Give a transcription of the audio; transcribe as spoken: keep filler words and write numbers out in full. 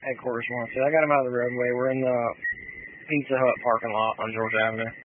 headquarters wants it. I got him out of the roadway. We're in the Pizza Hut parking lot on Georgia Avenue.